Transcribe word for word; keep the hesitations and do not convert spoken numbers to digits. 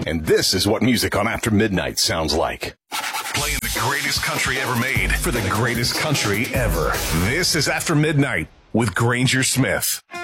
And this is what music on After Midnight sounds like. Playing the greatest country ever made for the greatest country ever. This is After Midnight with Granger Smith.